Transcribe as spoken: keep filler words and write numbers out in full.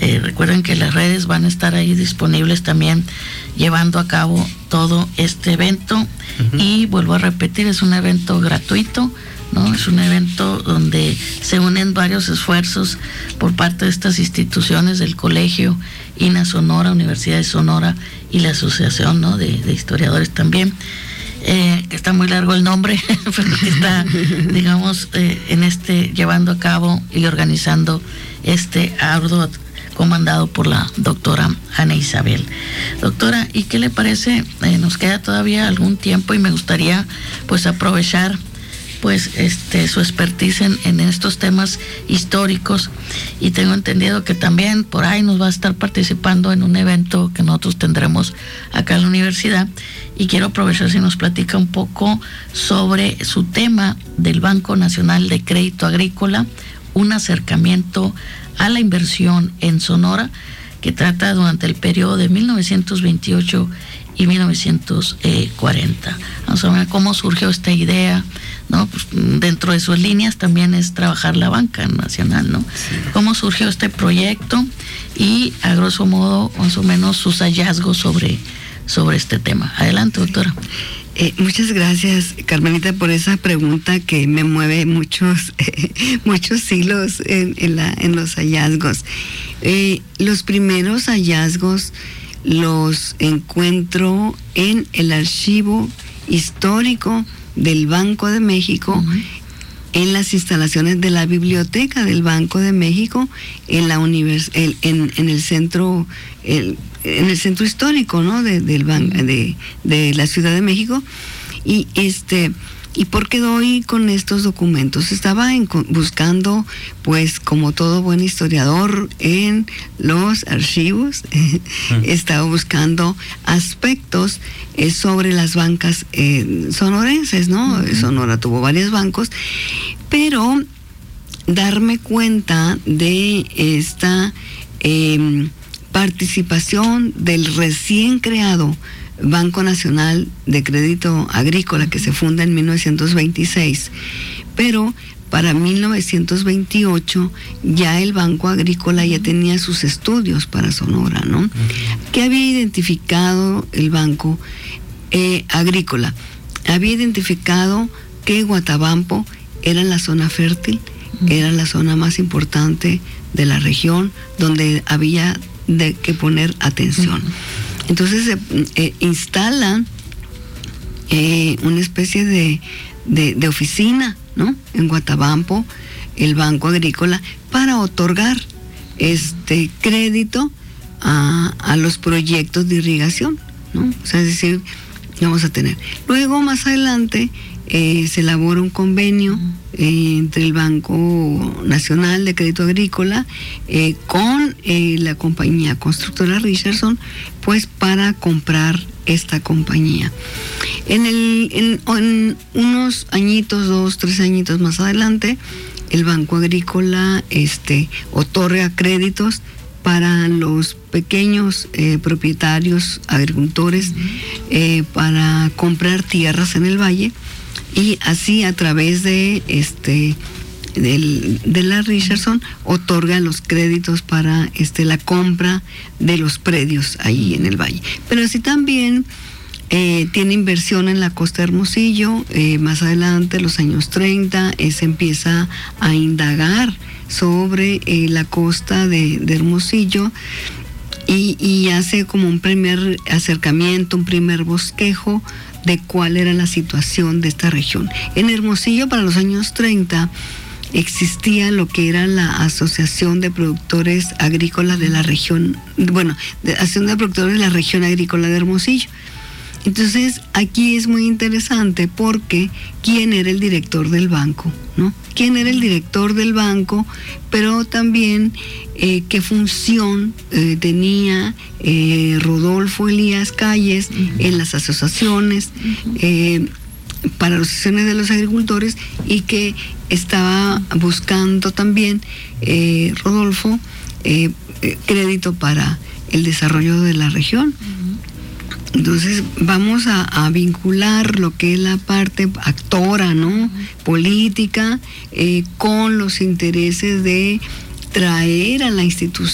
Eh, recuerden que las redes van a estar ahí disponibles también, llevando a cabo todo este evento. Uh-huh. Y vuelvo a repetir, es un evento gratuito, ¿no? Es un evento donde se unen varios esfuerzos por parte de estas instituciones del Colegio I N A Sonora, Universidad de Sonora y la Asociación, ¿no?, de, de Historiadores también, eh, que está muy largo el nombre, pero que está, digamos, eh, en este, llevando a cabo y organizando este arduo comandado por la doctora Ana Isabel. Doctora, ¿y qué le parece? Eh, nos queda todavía algún tiempo y me gustaría pues aprovechar pues este su expertise en, en estos temas históricos, y tengo entendido que también por ahí nos va a estar participando en un evento que nosotros tendremos acá en la universidad, y quiero aprovechar si nos platica un poco sobre su tema del Banco Nacional de Crédito Agrícola, un acercamiento a la inversión en Sonora, que trata durante el periodo de mil novecientos veintiocho y mil novecientos cuarenta. Vamos a ver cómo surgió esta idea, ¿no? Pues dentro de sus líneas también es trabajar la banca nacional, ¿no? Sí. ¿Cómo surgió este proyecto? Y a grosso modo, más o menos, sus hallazgos sobre, sobre este tema. Adelante, doctora. Eh, muchas gracias, Carmelita, por esa pregunta que me mueve muchos eh, muchos hilos en, en, la, en los hallazgos. Eh, los primeros hallazgos los encuentro en el archivo histórico del Banco de México, uh-huh, en las instalaciones de la biblioteca del Banco de México, en la univers- el, en, en el centro el, en el centro histórico, ¿no?, de, del ban- de, de la Ciudad de México. Y este ¿Y por qué doy con estos documentos? Estaba en, buscando, pues, como todo buen historiador, en los archivos, eh, mm. estaba buscando aspectos eh, sobre las bancas eh, sonorenses, ¿no? Mm-hmm. Sonora tuvo varios bancos, pero darme cuenta de esta eh, participación del recién creado Banco Nacional de Crédito Agrícola, que se funda en mil novecientos veintiséis, pero para mil novecientos veintiocho ya el Banco Agrícola ya tenía sus estudios para Sonora, ¿no? Uh-huh. ¿Qué había identificado el Banco eh, Agrícola? Había identificado que Guatabampo era la zona fértil, uh-huh, era la zona más importante de la región, donde había de que poner atención. Uh-huh. Entonces se eh, instala eh, una especie de, de, de oficina, ¿no?, en Guatabampo, el Banco Agrícola, para otorgar este crédito a, a los proyectos de irrigación, ¿no? O sea, es decir, vamos a tener. Luego, más adelante, eh, se elabora un convenio eh, entre el Banco Nacional de Crédito Agrícola eh, con eh, la compañía constructora Richardson, pues para comprar esta compañía. En, el, en, en unos añitos, dos, tres añitos más adelante, el Banco Agrícola este, otorga créditos para los pequeños eh, propietarios, agricultores, uh-huh, eh, para comprar tierras en el valle, y así a través de este del, de la Richardson otorga los créditos para este la compra de los predios ahí en el valle. Pero así también eh, tiene inversión en la costa de Hermosillo. Eh, más adelante, los años treinta, eh, se empieza a indagar sobre eh, la costa de, de Hermosillo, y, y hace como un primer acercamiento, un primer bosquejo de cuál era la situación de esta región. En Hermosillo, para los años treinta, existía lo que era la Asociación de Productores Agrícolas de la región, bueno, de, Asociación de Productores de la Región Agrícola de Hermosillo. Entonces, aquí es muy interesante porque ¿quién era el director del banco, no? ¿Quién era el director del banco? Pero también eh, qué función eh, tenía eh, Rodolfo Elías Calles uh-huh. en las asociaciones uh-huh. eh, para las asociaciones de los agricultores, y que estaba buscando también eh, Rodolfo eh, eh, crédito para el desarrollo de la región. Entonces vamos a, a vincular lo que es la parte actora, ¿no? Uh-huh. Política, eh, con los intereses de traer a la institución